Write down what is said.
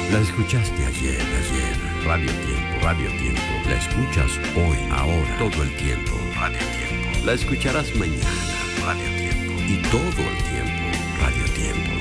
La escuchaste ayer, Radio Tiempo. La escuchas hoy, ahora, todo el tiempo, Radio Tiempo. La escucharás mañana, Radio Tiempo. Y todo el tiempo, Radio Tiempo.